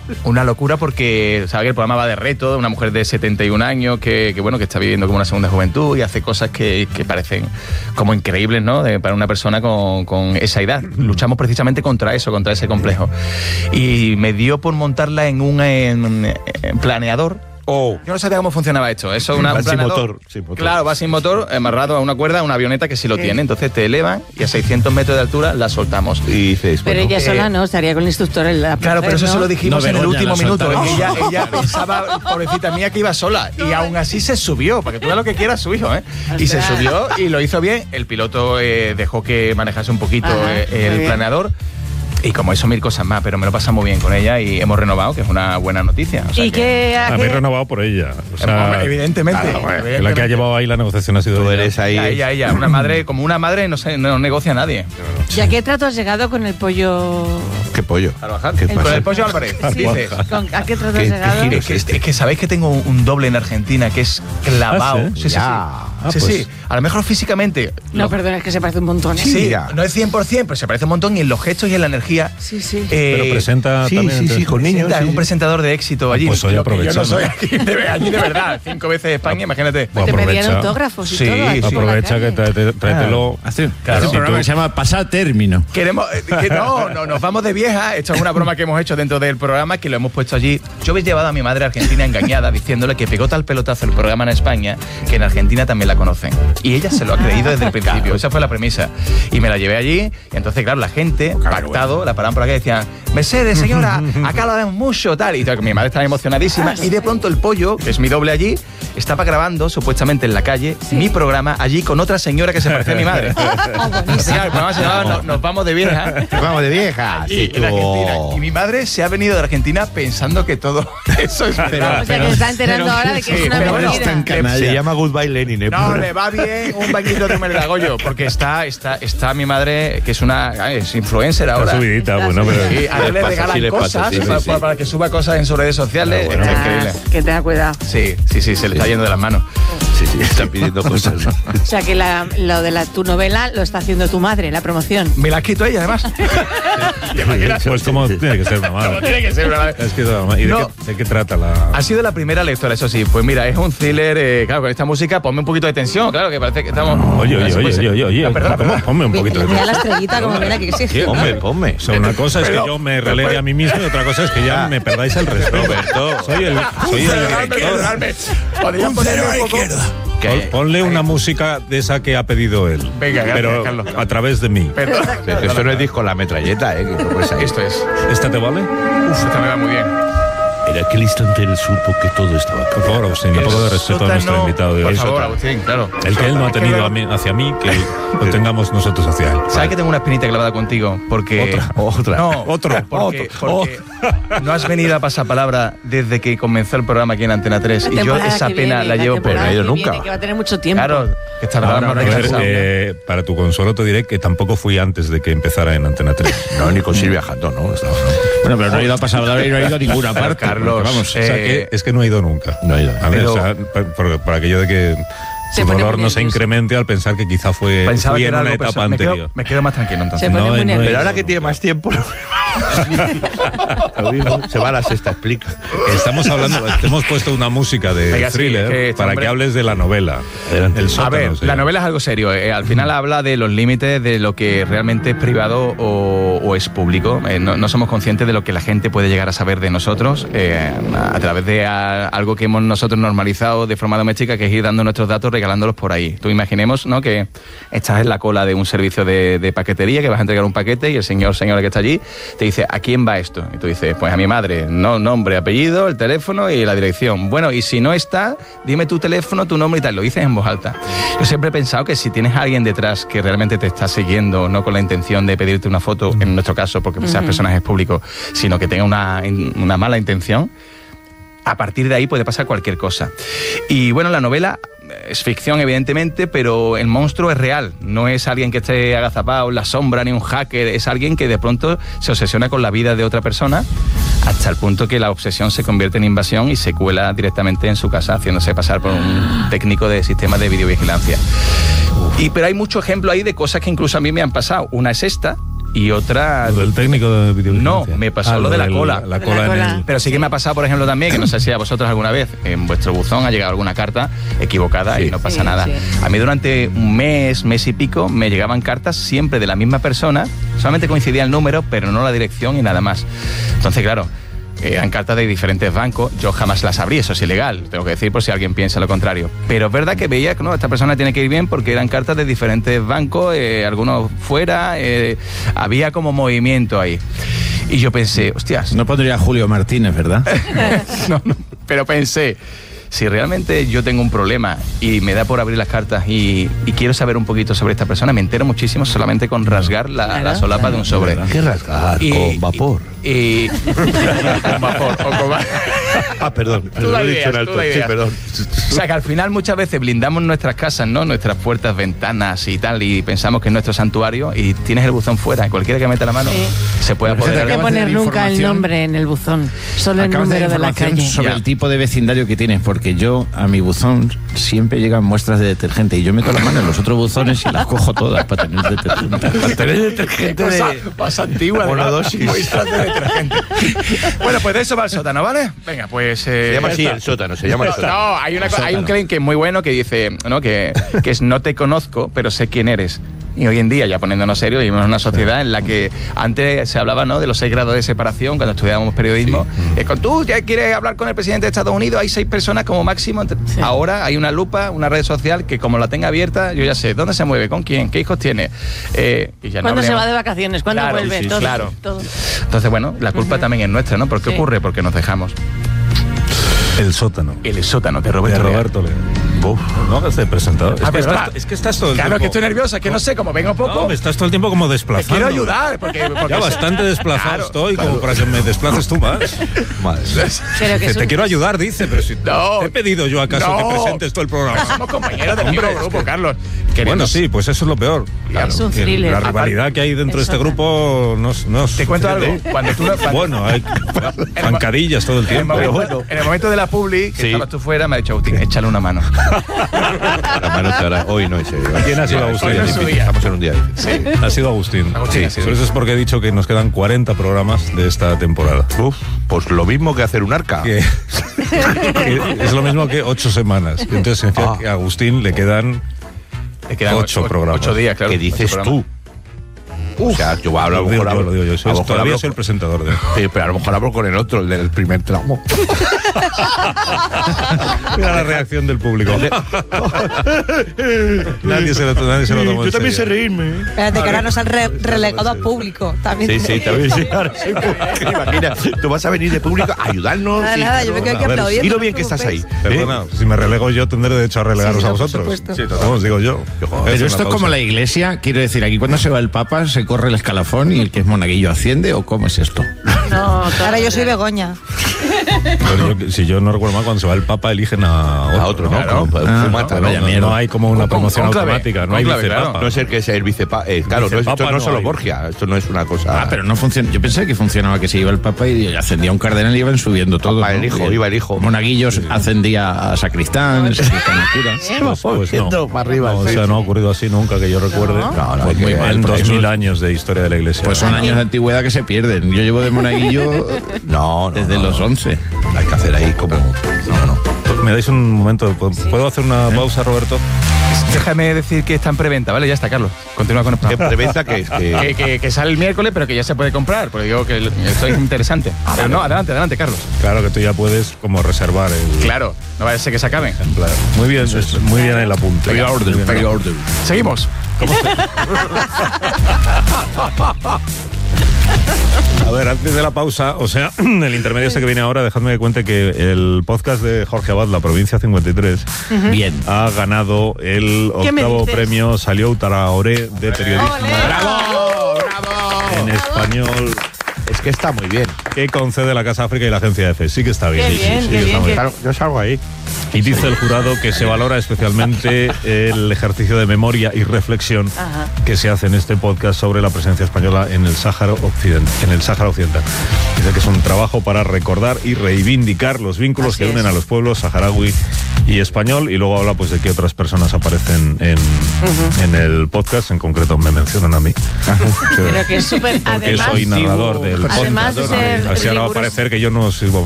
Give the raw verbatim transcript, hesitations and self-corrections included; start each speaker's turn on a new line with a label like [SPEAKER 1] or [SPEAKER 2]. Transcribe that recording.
[SPEAKER 1] Una locura porque, ¿sabes? Que el programa va de reto, de una mujer de setenta y un años que, que, bueno, que está viviendo como una segunda juventud y hace cosas que, que parecen como increíbles, ¿no? De, para una persona con, con esa edad. Luchamos precisamente contra eso, contra ese complejo. Y me dio por montarla en un en, en planeador.
[SPEAKER 2] Oh.
[SPEAKER 1] Yo no sabía cómo funcionaba esto. Eso es una,
[SPEAKER 2] va
[SPEAKER 1] un
[SPEAKER 2] sin
[SPEAKER 1] planeador.
[SPEAKER 2] motor, sin motor.
[SPEAKER 1] Claro, va sin motor, amarrado a una cuerda, a una avioneta que sí lo tiene. Entonces te elevan y a seiscientos metros de altura la soltamos.
[SPEAKER 2] Y dices,
[SPEAKER 3] pero
[SPEAKER 2] bueno,
[SPEAKER 3] ella
[SPEAKER 1] eh,
[SPEAKER 3] sola no, estaría con el instructor en la
[SPEAKER 1] Claro, pero eso
[SPEAKER 3] ¿no?
[SPEAKER 1] se lo dijimos
[SPEAKER 4] No,
[SPEAKER 1] en el
[SPEAKER 4] Begoña,
[SPEAKER 1] último
[SPEAKER 4] la
[SPEAKER 1] minuto.
[SPEAKER 4] soltaron.
[SPEAKER 1] Ella, ella pensaba, pobrecita mía, que iba sola. Y aún así se subió, para que tú veas lo que quiera su hijo, ¿eh? Y se subió y lo hizo bien. El piloto eh, dejó que manejase un poquito
[SPEAKER 3] Ajá,
[SPEAKER 1] eh, el
[SPEAKER 3] muy
[SPEAKER 1] planeador. Y como eso, mil cosas más, pero me lo pasamos bien con ella y hemos renovado, que es una buena noticia. O sea
[SPEAKER 3] ¿Y
[SPEAKER 1] que,
[SPEAKER 3] qué
[SPEAKER 4] A
[SPEAKER 3] hace?
[SPEAKER 4] mí renovado por ella. O sea,
[SPEAKER 1] evidentemente.
[SPEAKER 4] claro, bueno,
[SPEAKER 1] evidentemente.
[SPEAKER 4] la que ha llevado ahí la negociación ha sido
[SPEAKER 2] tú
[SPEAKER 4] ella.
[SPEAKER 2] eres ahí.
[SPEAKER 1] Ella, ella, ella. Una madre, como una madre no, se, no negocia a nadie.
[SPEAKER 3] ¿Y a qué trato has llegado con el pollo?
[SPEAKER 2] ¿Qué pollo?
[SPEAKER 1] Carvajal.
[SPEAKER 2] ¿Qué
[SPEAKER 1] Con
[SPEAKER 2] pasa?
[SPEAKER 1] el pollo Álvarez.
[SPEAKER 3] Sí,
[SPEAKER 1] Dices.
[SPEAKER 3] ¿con- ¿A qué trato
[SPEAKER 2] ¿Qué-
[SPEAKER 3] has
[SPEAKER 2] qué
[SPEAKER 3] llegado?
[SPEAKER 2] giro?
[SPEAKER 1] Es que, es que sabéis que tengo un, un doble en Argentina que es clavado.
[SPEAKER 4] Ah, ¿sí?
[SPEAKER 1] sí, sí, sí.
[SPEAKER 2] Ya.
[SPEAKER 4] Ah,
[SPEAKER 1] sí,
[SPEAKER 4] pues.
[SPEAKER 1] sí. A lo mejor físicamente.
[SPEAKER 3] No,
[SPEAKER 1] lo-
[SPEAKER 3] perdona, es que se parece un montón. ¿eh?
[SPEAKER 1] Sí,
[SPEAKER 2] Mira.
[SPEAKER 1] no es cien por ciento, pero se parece un montón y en los gestos y en la energía.
[SPEAKER 3] Sí, sí.
[SPEAKER 1] eh,
[SPEAKER 4] Pero presenta
[SPEAKER 2] sí,
[SPEAKER 4] también.
[SPEAKER 2] sí, sí,
[SPEAKER 4] entonces-
[SPEAKER 2] con niños.
[SPEAKER 1] presenta,
[SPEAKER 2] sí,
[SPEAKER 1] es un
[SPEAKER 2] sí.
[SPEAKER 1] presentador de éxito allí.
[SPEAKER 4] pues hoy
[SPEAKER 1] Lo que yo no
[SPEAKER 4] aprovechando.
[SPEAKER 1] soy aquí de, allí de verdad. Cinco veces España, imagínate.
[SPEAKER 4] Pues
[SPEAKER 3] Te pedían
[SPEAKER 4] aprovecha.
[SPEAKER 3] autógrafos y
[SPEAKER 1] Sí,
[SPEAKER 3] todo. aquí
[SPEAKER 1] sí.
[SPEAKER 3] en la
[SPEAKER 4] Aprovecha
[SPEAKER 3] calle.
[SPEAKER 4] que tráete- tráetelo.
[SPEAKER 5] Hace,
[SPEAKER 1] Claro.
[SPEAKER 5] hace un
[SPEAKER 4] Si
[SPEAKER 5] programa
[SPEAKER 4] tú-
[SPEAKER 5] que se llama Pasar Término.
[SPEAKER 1] Queremos eh, que no, no, nos vamos de vieja. Esto es una broma que hemos hecho dentro del programa, que lo hemos puesto allí. Yo habéis llevado a mi madre a Argentina engañada, diciéndole que pegó tal pelotazo el programa en España que en Argentina también la conocen. Y ella se lo ha creído desde el principio. Esa fue la premisa. Y me la llevé allí. Y entonces, claro, la gente, pactado, la paraban por aquí y decían: Mercedes, señora, acá la vemos mucho, tal. Y mi madre estaba emocionadísima. Y de pronto el pollo, que es mi doble allí, estaba grabando, supuestamente en la calle, mi programa allí con otra señora que se parecía a mi madre. O sea, el programa se llamaba Nos, Nos vamos de vieja.
[SPEAKER 2] Vamos de vieja.
[SPEAKER 1] Y,
[SPEAKER 2] Sí,
[SPEAKER 1] en Argentina.
[SPEAKER 2] tú.
[SPEAKER 1] Y mi madre se ha venido de Argentina pensando que todo eso es verdad.
[SPEAKER 3] O sea, que se está enterando ahora de que
[SPEAKER 1] sí,
[SPEAKER 3] es una
[SPEAKER 1] pero bueno,
[SPEAKER 3] mentira.
[SPEAKER 5] está en canalla.
[SPEAKER 2] Se llama Goodbye Lenin. ¿eh?
[SPEAKER 1] No, le va bien un bañito de Humelgagollo, porque está, está, está mi madre, que es una es influencer
[SPEAKER 4] Está
[SPEAKER 1] ahora.
[SPEAKER 4] subidita,
[SPEAKER 3] Está
[SPEAKER 4] bueno, pero.
[SPEAKER 1] Y a él le
[SPEAKER 2] pasa,
[SPEAKER 1] regalan
[SPEAKER 2] sí le pasa,
[SPEAKER 1] cosas
[SPEAKER 2] sí, sí,
[SPEAKER 1] para,
[SPEAKER 2] sí.
[SPEAKER 1] para que suba cosas en sus redes sociales.
[SPEAKER 4] Ah, bueno.
[SPEAKER 1] Está
[SPEAKER 3] Ah,
[SPEAKER 1] increíble.
[SPEAKER 3] que tenga cuidado.
[SPEAKER 1] Sí, sí, sí, se le está yendo de las manos.
[SPEAKER 2] Sí, sí, están pidiendo cosas.
[SPEAKER 3] O sea, que la- lo de la, tu novela lo está haciendo tu madre, la promoción.
[SPEAKER 1] Me la ha escrito ella, además. ¿Te imaginas?
[SPEAKER 4] Pues como tiene que ser una
[SPEAKER 1] Como
[SPEAKER 4] madre.
[SPEAKER 1] tiene que ser una madre.
[SPEAKER 4] Es que toda la madre. ¿Y de,
[SPEAKER 1] No.
[SPEAKER 4] qué, de qué trata la.?
[SPEAKER 1] Ha sido la primera lectora, eso sí. Pues mira, es un thriller, eh, claro, con esta música, ponme un poquito de tensión, claro, que parece que estamos...
[SPEAKER 4] Oye, oye,
[SPEAKER 1] Eso
[SPEAKER 4] oye,
[SPEAKER 1] puede ser.
[SPEAKER 4] oye, oye,
[SPEAKER 1] Ah, perdona,
[SPEAKER 4] ¿cómo?
[SPEAKER 1] perdona.
[SPEAKER 4] Ponme un poquito de.
[SPEAKER 3] Mira la estrellita como viene aquí. Sí.
[SPEAKER 2] Ponme, ponme.
[SPEAKER 4] O sea, una cosa es que yo me relegue a mí mismo y otra cosa es que ya me perdáis el respeto.
[SPEAKER 2] Roberto.
[SPEAKER 4] Soy el, soy el
[SPEAKER 1] Perdonadme,
[SPEAKER 4] director.
[SPEAKER 1] perdonadme. ¿Podrían ponerme un poco...? Que-
[SPEAKER 4] Pon- Ponle una música de esa que ha pedido él.
[SPEAKER 1] Venga, gracias,
[SPEAKER 4] pero
[SPEAKER 1] Carlos.
[SPEAKER 4] a través de mí.
[SPEAKER 1] Perdón.
[SPEAKER 2] Pero que esto no es disco La Metralleta, ¿eh? Que esto puede ser.
[SPEAKER 1] Esto es.
[SPEAKER 4] ¿Esta te vale?
[SPEAKER 1] Uf, esta me va muy bien.
[SPEAKER 6] En aquel instante él supo que todo estaba
[SPEAKER 4] Por favor, Agustín, un poco de respeto a nuestro
[SPEAKER 1] Sótano,
[SPEAKER 4] invitado de
[SPEAKER 1] por
[SPEAKER 4] hoy.
[SPEAKER 1] favor, Agustín, claro.
[SPEAKER 4] El que él no ha
[SPEAKER 1] Es que
[SPEAKER 4] tenido
[SPEAKER 1] veo-
[SPEAKER 4] a mí- hacia mí, que lo tengamos nosotros hacia él.
[SPEAKER 1] ¿Sabes que tengo una espinita clavada contigo? Porque...
[SPEAKER 4] Otra,
[SPEAKER 2] otra.
[SPEAKER 1] No,
[SPEAKER 4] Otro,
[SPEAKER 1] Porque,
[SPEAKER 4] otro,
[SPEAKER 1] porque no has venido a pasapalabra desde que comenzó el programa aquí en Antena tres.
[SPEAKER 3] La
[SPEAKER 1] Y yo
[SPEAKER 3] temporada
[SPEAKER 1] esa
[SPEAKER 3] que
[SPEAKER 1] pena
[SPEAKER 3] viene,
[SPEAKER 1] la llevo por...
[SPEAKER 3] temporada
[SPEAKER 2] no he ido
[SPEAKER 3] que
[SPEAKER 2] nunca.
[SPEAKER 3] viene, que va a tener mucho tiempo.
[SPEAKER 1] Claro, que esta
[SPEAKER 4] No,
[SPEAKER 1] verdad
[SPEAKER 4] no,
[SPEAKER 1] no,
[SPEAKER 4] a ver,
[SPEAKER 1] cansado.
[SPEAKER 4] eh, para tu consuelo te diré que tampoco fui antes de que empezara en Antena tres.
[SPEAKER 2] No, ni con Silvia Jandón, ¿no? Estaba-
[SPEAKER 5] Bueno, pero no he ido a pasar y no he ido a ninguna parte.
[SPEAKER 1] Carlos,
[SPEAKER 5] porque vamos.
[SPEAKER 1] eh,
[SPEAKER 4] O sea, que es que no he ido nunca.
[SPEAKER 2] No he ido.
[SPEAKER 4] A ver,
[SPEAKER 1] Pero-
[SPEAKER 4] o sea, por, por- por aquello de que
[SPEAKER 3] Se
[SPEAKER 4] su
[SPEAKER 3] pone
[SPEAKER 4] dolor
[SPEAKER 3] muy
[SPEAKER 4] no se
[SPEAKER 3] nervioso.
[SPEAKER 4] incremente al pensar que quizá fue
[SPEAKER 1] Pensaba
[SPEAKER 4] fui
[SPEAKER 1] que
[SPEAKER 4] en
[SPEAKER 1] era
[SPEAKER 4] una
[SPEAKER 1] algo
[SPEAKER 4] etapa
[SPEAKER 1] personal. Me quedo,
[SPEAKER 4] anterior.
[SPEAKER 1] me quedo más tranquilo entonces.
[SPEAKER 3] Se pone
[SPEAKER 4] No,
[SPEAKER 3] muy
[SPEAKER 4] no he
[SPEAKER 3] nervioso.
[SPEAKER 2] Pero
[SPEAKER 4] ido
[SPEAKER 2] ahora que tiene
[SPEAKER 4] nunca.
[SPEAKER 2] más tiempo. Lo mismo, se va a la sexta, explica.
[SPEAKER 4] Estamos hablando, te hemos puesto una música de
[SPEAKER 1] Venga, sí,
[SPEAKER 4] thriller
[SPEAKER 1] que este
[SPEAKER 4] para
[SPEAKER 1] hombre-
[SPEAKER 4] que hables de la novela.
[SPEAKER 2] Adelante.
[SPEAKER 4] El
[SPEAKER 1] A
[SPEAKER 4] sótano,
[SPEAKER 1] ver,
[SPEAKER 4] se
[SPEAKER 1] la
[SPEAKER 4] llama.
[SPEAKER 1] novela es algo serio. eh, al final habla de los límites de lo que realmente es privado o, o es público. Eh, no, no somos conscientes de lo que la gente puede llegar a saber de nosotros eh, a, a través de a- algo que hemos nosotros normalizado de forma doméstica, que es ir dando nuestros datos, regalándolos por ahí. Tú imaginemos, ¿no?, que estás en la cola de un servicio de, de paquetería, que vas a entregar un paquete y el señor, señora que está allí, te dice: ¿a quién va esto? Y tú dices: pues a mi madre. No, nombre, apellido, el teléfono y la dirección. Bueno, y si no está, dime tu teléfono, tu nombre y tal. Lo dices en voz alta. Yo siempre he pensado que si tienes a alguien detrás que realmente te está siguiendo, no con la intención de pedirte una foto, en nuestro caso, porque seas personajes públicos, sino que tenga una, una mala intención, a partir de ahí puede pasar cualquier cosa. Y bueno, la novela es ficción, evidentemente, pero el monstruo es real. No es alguien que esté agazapado en la sombra ni un hacker. Es alguien que de pronto se obsesiona con la vida de otra persona hasta el punto que la obsesión se convierte en invasión y se cuela directamente en su casa, haciéndose pasar por un técnico de sistemas de videovigilancia. Y, pero hay mucho ejemplo ahí de cosas que incluso a mí me han pasado. Una es esta, y otra...
[SPEAKER 4] Lo del técnico de videovigilancia.
[SPEAKER 1] No, me pasó
[SPEAKER 4] Ah,
[SPEAKER 1] lo de la
[SPEAKER 4] del-
[SPEAKER 1] cola.
[SPEAKER 4] La
[SPEAKER 3] De
[SPEAKER 4] cola
[SPEAKER 3] la
[SPEAKER 4] en
[SPEAKER 3] cola.
[SPEAKER 4] el...
[SPEAKER 1] Pero sí que me ha pasado, por ejemplo, también, que no sé si a vosotros alguna vez en vuestro buzón ha llegado alguna carta equivocada
[SPEAKER 2] Sí.
[SPEAKER 1] y no pasa
[SPEAKER 3] Sí,
[SPEAKER 1] nada.
[SPEAKER 3] sí.
[SPEAKER 1] A mí durante un mes, mes y pico, me llegaban cartas siempre de la misma persona, solamente coincidía el número, pero no la dirección y nada más. Entonces, claro, eran cartas de diferentes bancos, yo jamás las abrí, eso es ilegal, tengo que decir por si alguien piensa lo contrario. Pero es verdad que veía que no, esta persona tiene que ir bien porque eran cartas de diferentes bancos, eh, algunos fuera, eh, había como movimiento ahí. Y yo pensé, hostias,
[SPEAKER 5] No pondría Julio Martínez, ¿verdad?
[SPEAKER 1] no, no, pero pensé, si realmente yo tengo un problema y me da por abrir las cartas y, y quiero saber un poquito sobre esta persona, me entero muchísimo solamente con rasgar la,
[SPEAKER 3] Claro,
[SPEAKER 1] la solapa
[SPEAKER 3] claro.
[SPEAKER 1] de un sobre.
[SPEAKER 2] ¿Qué rasgar?
[SPEAKER 1] Y-
[SPEAKER 2] Con vapor.
[SPEAKER 1] Y, y- con vapor o con va-
[SPEAKER 2] Ah, perdón.
[SPEAKER 1] Tú
[SPEAKER 2] Lo
[SPEAKER 1] la
[SPEAKER 2] he dicho
[SPEAKER 1] ideas,
[SPEAKER 2] en
[SPEAKER 1] tú
[SPEAKER 2] alto.
[SPEAKER 1] la
[SPEAKER 2] Sí,
[SPEAKER 1] ideas.
[SPEAKER 2] perdón.
[SPEAKER 1] O sea que al final muchas veces blindamos nuestras casas, ¿no? Nuestras puertas, ventanas y tal, y pensamos que es nuestro santuario y tienes el buzón fuera. Cualquiera que meta la mano
[SPEAKER 3] Sí.
[SPEAKER 1] se puede
[SPEAKER 5] Pero
[SPEAKER 3] No hay
[SPEAKER 1] apoderar.
[SPEAKER 3] que
[SPEAKER 5] Acabas de
[SPEAKER 3] poner
[SPEAKER 5] dar
[SPEAKER 3] nunca el
[SPEAKER 5] información.
[SPEAKER 3] nombre en el buzón, solo el
[SPEAKER 5] Acabas de
[SPEAKER 3] número
[SPEAKER 5] dar
[SPEAKER 3] de la
[SPEAKER 5] información
[SPEAKER 3] calle.
[SPEAKER 5] sobre
[SPEAKER 1] Ya.
[SPEAKER 5] el tipo de vecindario que tienes, porque yo a mi buzón siempre llegan muestras de detergente y yo meto la mano en los otros buzones y las cojo todas para tener detergente.
[SPEAKER 2] Tener detergente
[SPEAKER 1] Cosa
[SPEAKER 2] de...
[SPEAKER 1] más antigua de
[SPEAKER 2] monodosis.
[SPEAKER 1] muestras de detergente. Bueno, pues de eso va el sótano, ¿vale? Venga, pues... eh,
[SPEAKER 2] Se llama
[SPEAKER 1] ya
[SPEAKER 2] así
[SPEAKER 1] está.
[SPEAKER 2] el sótano, se llama el
[SPEAKER 1] No,
[SPEAKER 2] sótano.
[SPEAKER 1] no, hay, una,
[SPEAKER 5] El
[SPEAKER 1] co- hay un
[SPEAKER 5] sótano.
[SPEAKER 1] claim que es muy bueno que dice, ¿no? que, que es no te conozco, pero sé quién eres. Y hoy en día, ya poniéndonos serios, vivimos en una sociedad en la que antes se hablaba, ¿no?, de los seis grados de separación cuando estudiábamos periodismo. Es con tú ya quieres hablar con el presidente de Estados Unidos, hay seis personas como máximo.
[SPEAKER 3] Sí.
[SPEAKER 1] Ahora hay una lupa, una red social que como la tenga abierta, yo ya sé dónde se mueve, con quién, qué hijos tiene. Eh, y ya no
[SPEAKER 3] ¿Cuándo se
[SPEAKER 1] hablemos-
[SPEAKER 3] va de vacaciones? ¿Cuándo
[SPEAKER 1] Claro,
[SPEAKER 3] vuelve?
[SPEAKER 1] sí, sí,
[SPEAKER 3] todo,
[SPEAKER 1] claro.
[SPEAKER 3] todo.
[SPEAKER 1] Entonces, bueno, la culpa también es nuestra, ¿no? ¿Por qué
[SPEAKER 3] Sí.
[SPEAKER 1] ocurre? Porque nos dejamos.
[SPEAKER 4] El sótano.
[SPEAKER 1] El sótano de
[SPEAKER 4] De
[SPEAKER 1] Roberto Leal.
[SPEAKER 4] Roberto Leal. Uf, no hagas de presentador. Es,
[SPEAKER 1] Ah,
[SPEAKER 4] que
[SPEAKER 1] perdona.
[SPEAKER 4] estás, es que estás todo el
[SPEAKER 1] Claro,
[SPEAKER 4] tiempo...
[SPEAKER 1] que estoy nerviosa, es que no sé, como vengo poco,
[SPEAKER 4] No, me estás todo el tiempo como
[SPEAKER 1] te
[SPEAKER 4] desplazando.
[SPEAKER 1] quiero ayudar. Porque, porque
[SPEAKER 4] Ya bastante desplazado
[SPEAKER 1] Claro,
[SPEAKER 4] estoy
[SPEAKER 1] claro.
[SPEAKER 4] como para que me desplaces tú más.
[SPEAKER 2] Madre.
[SPEAKER 3] Pero que
[SPEAKER 4] Que
[SPEAKER 3] es
[SPEAKER 4] te
[SPEAKER 3] un-
[SPEAKER 4] quiero ayudar, dice, pero si
[SPEAKER 1] No.
[SPEAKER 4] te he pedido yo acaso
[SPEAKER 1] No.
[SPEAKER 4] que presentes todo el programa.
[SPEAKER 1] Somos compañeros del mismo
[SPEAKER 4] Hombre, es
[SPEAKER 1] grupo,
[SPEAKER 4] que-
[SPEAKER 1] Carlos.
[SPEAKER 4] Bueno,
[SPEAKER 1] Queriendo-
[SPEAKER 4] sí, pues eso es lo peor.
[SPEAKER 3] Es un
[SPEAKER 4] Que
[SPEAKER 3] thriller.
[SPEAKER 4] La rivalidad que hay dentro de este
[SPEAKER 3] Eso.
[SPEAKER 4] grupo no es... no es
[SPEAKER 1] Te cuento algo.
[SPEAKER 4] suficiente.
[SPEAKER 1] Cuando tú no- cuando-
[SPEAKER 4] Bueno, hay zancadillas todo el
[SPEAKER 1] En el,
[SPEAKER 4] tiempo.
[SPEAKER 1] momento, en el momento de la publi, que
[SPEAKER 2] Sí.
[SPEAKER 1] estabas tú fuera, me ha dicho Agustín, échale una mano.
[SPEAKER 2] La mano te hará- Hoy no es serio.
[SPEAKER 4] ¿Quién ha sido
[SPEAKER 2] Hoy
[SPEAKER 4] Agustín?
[SPEAKER 2] es
[SPEAKER 1] Hoy no es su
[SPEAKER 2] difícil,
[SPEAKER 1] día.
[SPEAKER 2] Estamos en un día difícil.
[SPEAKER 4] Ha sido Agustín.
[SPEAKER 1] Agustín ha
[SPEAKER 4] Sí,
[SPEAKER 1] sido.
[SPEAKER 4] por eso es porque he dicho que nos quedan cuarenta programas de esta temporada.
[SPEAKER 2] Uf, pues lo mismo que hacer un arca.
[SPEAKER 4] Que, que es lo mismo que ocho semanas. Entonces significa
[SPEAKER 2] Ah.
[SPEAKER 4] que a Agustín le quedan
[SPEAKER 1] Te quedan
[SPEAKER 4] Ocho programas.
[SPEAKER 1] Ocho días, claro.
[SPEAKER 2] ¿Qué
[SPEAKER 1] ocho
[SPEAKER 2] dices
[SPEAKER 1] programas.
[SPEAKER 2] tú? O sea, yo hablo a lo
[SPEAKER 4] Lo digo
[SPEAKER 2] mejor
[SPEAKER 4] yo,
[SPEAKER 2] hablo-
[SPEAKER 4] lo digo yo.
[SPEAKER 2] a lo
[SPEAKER 4] Soy-
[SPEAKER 2] mejor
[SPEAKER 4] Todavía
[SPEAKER 2] hablo
[SPEAKER 4] soy el
[SPEAKER 2] con-
[SPEAKER 4] presentador de...
[SPEAKER 2] Sí, pero a lo mejor hablo con el otro, el del primer tramo.
[SPEAKER 4] Mira la reacción del público. nadie se lo, nadie se lo tomó en serio.
[SPEAKER 2] reírme.
[SPEAKER 7] Espérate, que ahora nos han re- relegado a público. También.
[SPEAKER 2] Sí, sí, también sí. Ahora soy público. Imagina, tú vas a venir de público a ayudarnos.
[SPEAKER 7] Nada,
[SPEAKER 2] y-
[SPEAKER 7] nada, yo me quedo aquí
[SPEAKER 4] A ver,
[SPEAKER 7] aplaudiendo.
[SPEAKER 2] Y lo
[SPEAKER 7] no
[SPEAKER 2] bien
[SPEAKER 7] os
[SPEAKER 2] que estás ahí.
[SPEAKER 7] preocupéis.
[SPEAKER 4] Perdona, si me relego yo tendré derecho a relegaros
[SPEAKER 7] Sí, sí,
[SPEAKER 4] a
[SPEAKER 7] no, por
[SPEAKER 4] vosotros.
[SPEAKER 7] supuesto.
[SPEAKER 4] Sí, vamos, digo yo.
[SPEAKER 5] Pero esto es como la iglesia, quiero decir, aquí cuando se va el Papa se corre el escalafón y el que es monaguillo asciende, ¿o cómo es esto?
[SPEAKER 3] No,
[SPEAKER 7] Ahora yo soy Begoña.
[SPEAKER 4] Pero yo- si yo no recuerdo mal, cuando se va el Papa eligen a otro,
[SPEAKER 2] A otro, ¿no?
[SPEAKER 4] Claro.
[SPEAKER 2] Como
[SPEAKER 5] Ah,
[SPEAKER 2] fumata,
[SPEAKER 5] no,
[SPEAKER 2] ¿no?
[SPEAKER 5] vaya
[SPEAKER 4] No,
[SPEAKER 5] mierda.
[SPEAKER 4] no hay como una
[SPEAKER 1] Con-
[SPEAKER 4] promoción
[SPEAKER 1] cónclave,
[SPEAKER 4] automática, no hay
[SPEAKER 1] cónclave,
[SPEAKER 4] vicepapa.
[SPEAKER 1] claro.
[SPEAKER 2] No es el que sea el vicepapa. Eh, claro, no es-
[SPEAKER 4] Vicepapa
[SPEAKER 2] esto no
[SPEAKER 4] no
[SPEAKER 2] es solo
[SPEAKER 4] hay.
[SPEAKER 2] Borgia. Esto no es una cosa.
[SPEAKER 5] Ah, pero no funciona. Yo pensé que funcionaba que se iba el Papa y ascendía un cardenal y iban subiendo todo.
[SPEAKER 2] Papa,
[SPEAKER 5] ¿no?
[SPEAKER 2] el hijo,
[SPEAKER 5] Y
[SPEAKER 2] iba el hijo.
[SPEAKER 5] Monaguillos ascendía a sacristán, el sacristán a cura.
[SPEAKER 4] Pues no.
[SPEAKER 2] para arriba.
[SPEAKER 4] No, o sea, no ha ocurrido así nunca que yo recuerde.
[SPEAKER 2] No, no,
[SPEAKER 4] Pues
[SPEAKER 2] hay
[SPEAKER 4] muy
[SPEAKER 2] que-
[SPEAKER 4] mal. En
[SPEAKER 5] pues
[SPEAKER 4] dos mil
[SPEAKER 5] eso-
[SPEAKER 4] años de historia de la iglesia.
[SPEAKER 5] Pues son años de antigüedad que se pierden. Yo llevo de monaguillo
[SPEAKER 2] No, no.
[SPEAKER 5] desde
[SPEAKER 2] no,
[SPEAKER 5] los
[SPEAKER 2] no.
[SPEAKER 5] once.
[SPEAKER 2] Hay que hacer ahí como. No, no.
[SPEAKER 4] ¿Me dais un momento? ¿Puedo hacer una pausa, Roberto?
[SPEAKER 1] Déjame decir que está en preventa, ¿vale? Ya está, Carlos. Continúa con el
[SPEAKER 2] ¿Qué
[SPEAKER 1] programa.
[SPEAKER 2] preventa que es?
[SPEAKER 1] Que,
[SPEAKER 2] Que...
[SPEAKER 1] que- que sale el miércoles, pero que ya se puede comprar, porque digo que esto es interesante. Pero no, adelante, adelante, Carlos.
[SPEAKER 4] Claro que tú ya puedes como reservar el
[SPEAKER 1] Claro, no vaya a ser que se acaben.
[SPEAKER 4] ejemplar. Muy bien, es- muy bien el apunte. Muy bien.
[SPEAKER 1] Seguimos.
[SPEAKER 4] A ver, antes de la pausa, o sea, el intermedio este que viene ahora, dejadme que cuente que el podcast de Jorge Abad, La Provincia cincuenta y tres,
[SPEAKER 5] Bien.
[SPEAKER 4] ha ganado el
[SPEAKER 3] ¿Qué me
[SPEAKER 4] octavo
[SPEAKER 3] dices?
[SPEAKER 4] premio Salió Traoré de periodismo
[SPEAKER 3] ¡Bravo! ¡Bravo!
[SPEAKER 4] en español
[SPEAKER 2] Es que está muy bien.
[SPEAKER 4] que concede la Casa África y la Agencia EFE. Sí que está bien.
[SPEAKER 3] Qué
[SPEAKER 4] Sí, sí,
[SPEAKER 3] bien,
[SPEAKER 4] sí
[SPEAKER 3] qué
[SPEAKER 4] que
[SPEAKER 3] bien,
[SPEAKER 4] está muy
[SPEAKER 3] qué-
[SPEAKER 4] bien.
[SPEAKER 2] Claro, yo salgo ahí.
[SPEAKER 4] Y dice el jurado que se valora especialmente el ejercicio de memoria y reflexión
[SPEAKER 3] Ajá.
[SPEAKER 4] que se hace en este podcast sobre la presencia española en el Sáhara Occidental. En el Sáhara Occidental. Dice que es un trabajo para recordar y reivindicar los vínculos
[SPEAKER 3] Así
[SPEAKER 4] que unen
[SPEAKER 3] es.
[SPEAKER 4] a los pueblos saharaui y español, y luego habla pues de que otras personas aparecen en, uh-huh. en el podcast, en concreto me mencionan a mí.
[SPEAKER 3] Pero que es súper...
[SPEAKER 4] Porque
[SPEAKER 3] Además,
[SPEAKER 4] soy narrador del podcast.
[SPEAKER 3] Además de ser
[SPEAKER 4] Así ahora va a
[SPEAKER 3] riguroso.
[SPEAKER 4] parecer que yo no sirvo